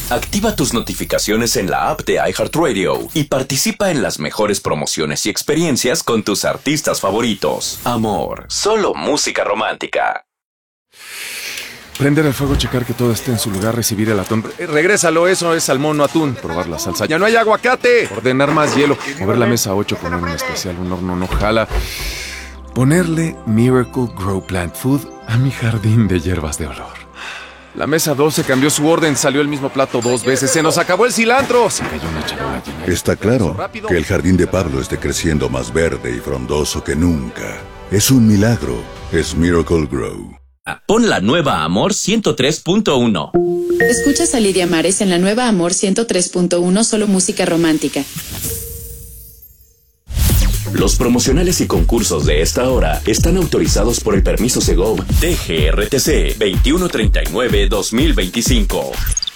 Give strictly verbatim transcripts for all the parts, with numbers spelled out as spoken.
Activa tus notificaciones en la app de iHeartRadio y participa en las mejores promociones y experiencias con tus artistas favoritos. Amor, solo música romántica. Prender el fuego, checar que todo esté en su lugar, recibir el atún. Eh, regrésalo, eso es salmón, no atún. Probar la salsa. ¡Ya no hay aguacate! Ordenar más hielo. Mover la mesa ocho, poner un especial, un horno no jala. Ponerle Miracle Grow Plant Food a mi jardín de hierbas de olor. La mesa doce cambió su orden, salió el mismo plato dos veces. ¡Se nos acabó el cilantro! Se cayó una charola llena. Está claro que el jardín de Pablo esté creciendo más verde y frondoso que nunca. Es un milagro. Es Miracle Grow. Pon la nueva Amor ciento tres punto uno. Escuchas a Lidia Mares en la nueva Amor ciento tres punto uno, solo música romántica. Los promocionales y concursos de esta hora están autorizados por el permiso Segov D G R T C veintiuno treinta y nueve guión dos mil veinticinco.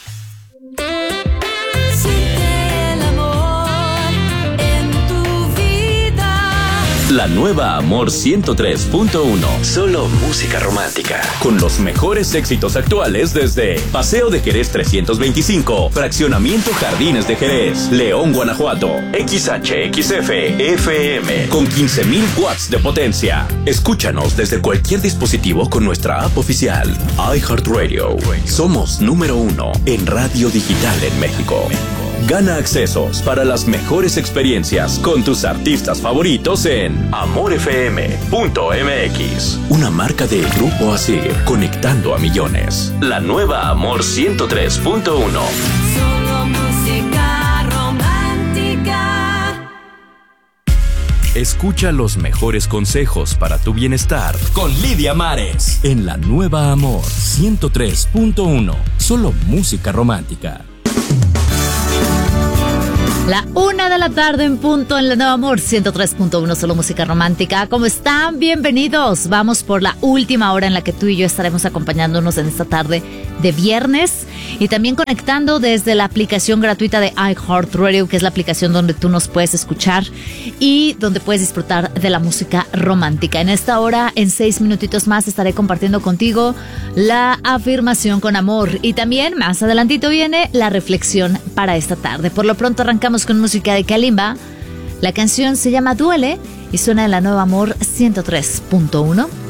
La nueva Amor ciento tres punto uno. Solo música romántica. Con los mejores éxitos actuales desde Paseo de Jerez trescientos veinticinco, Fraccionamiento Jardines de Jerez, León, Guanajuato, X H X F F M, con quince mil watts de potencia. Escúchanos desde cualquier dispositivo con nuestra app oficial. iHeartRadio. Somos número uno en radio digital en México. Gana accesos para las mejores experiencias con tus artistas favoritos en amor f m punto m x. Una marca de Grupo Asir, conectando a millones. La nueva Amor ciento tres punto uno. Solo música romántica. Escucha los mejores consejos para tu bienestar con Lidia Mares en la nueva Amor ciento tres punto uno. Solo música romántica. La una de la tarde en punto en la nueva Amor ciento tres punto uno, solo música romántica. ¿Cómo están? Bienvenidos. Vamos por la última hora en la que tú y yo estaremos acompañándonos en esta tarde de viernes y también conectando desde la aplicación gratuita de iHeartRadio, que es la aplicación donde tú nos puedes escuchar y donde puedes disfrutar de la música romántica. En esta hora, en seis minutitos más, estaré compartiendo contigo la afirmación con amor y también más adelantito viene la reflexión para esta tarde. Por lo pronto arrancamos con música de Kalimba. La canción se llama Duele y suena en la nueva Amor ciento tres punto uno.